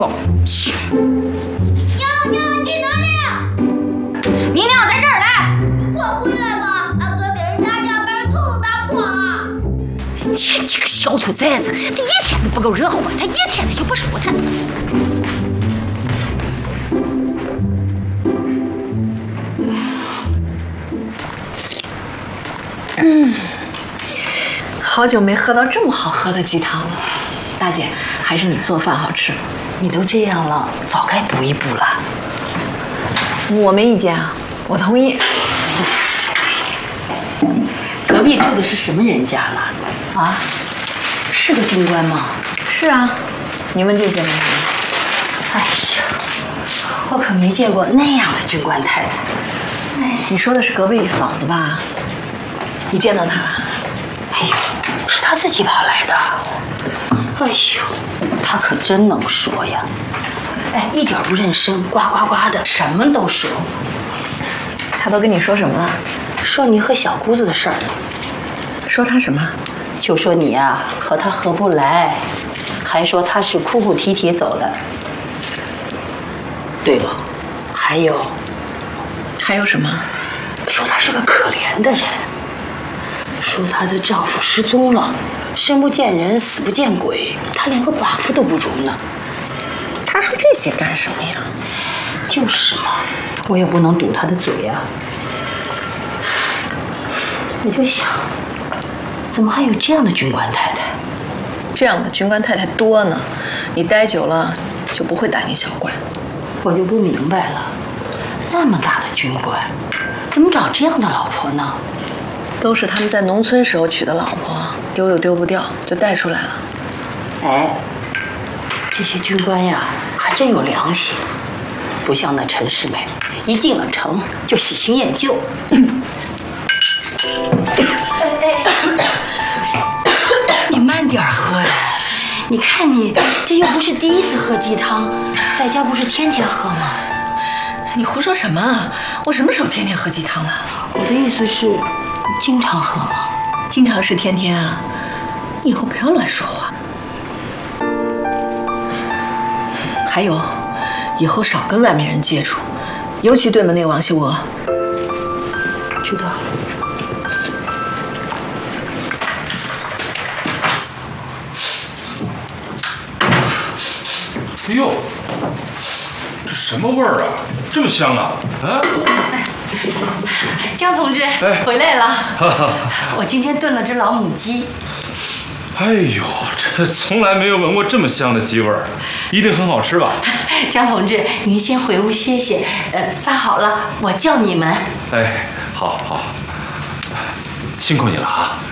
娘，你哪里？你娘在这儿来！你快回来吧，俺哥给人家把人头都打破了。这个小兔崽子，他一天都不够惹火，他一天他就不说他。 好久没喝到这么好喝的鸡汤了。大姐，还是你做饭好吃。 你都这样了，早该补一补了。 我没意见啊，我同意。 隔壁住的是什么人家了？啊，是个军官吗？ 是啊，你问这些干嘛？ 哎呀，我可没见过那样的军官太太。 哎，你说的是隔壁嫂子吧？你见到她了？ 哎呦，是她自己跑来的。哎呦，她可真能说呀！哎，一点不认生，呱呱呱的，什么都说。 她都跟你说什么了？ 说你和小姑子的事儿呢。 说她什么？ 就说你呀和她合不来，还说她是哭哭啼啼走的。对了，还有什么？ 说她是个可怜的人，说她的丈夫失踪了，生不见人，死不见鬼，她连个寡妇都不如呢。 她说这些干什么呀？ 就是嘛，我也不能堵她的嘴呀。我就想，怎么还有这样的军官太太？ 这样的军官太太多呢，你待久了就不会大惊小怪。 我就不明白了，那么大的军官，怎么找这样的老婆呢？ 都是他们在农村时候娶的老婆，丢又丢不掉，就带出来了。 哎，这些军官呀，还真有良心，不像那陈世美，一进了城就喜新厌旧。你慢点喝呀！你看你这又不是第一次喝鸡汤，在家不是天天喝吗？ 你胡说什么啊？我什么时候天天喝鸡汤了？ 我的意思是，经常喝吗？ 经常是天天啊。你以后不要乱说话。还有，以后少跟外面人接触，尤其对门那个王秀娥。 知道了。 哎呦，这什么味儿啊？这么香啊！啊！ 江同志，回来了。我今天炖了只老母鸡。 哎呦，这从来没有闻过这么香的鸡味儿，一定很好吃吧？ 江同志，您先回屋歇歇。饭好了，我叫你们。 哎，好，辛苦你了啊。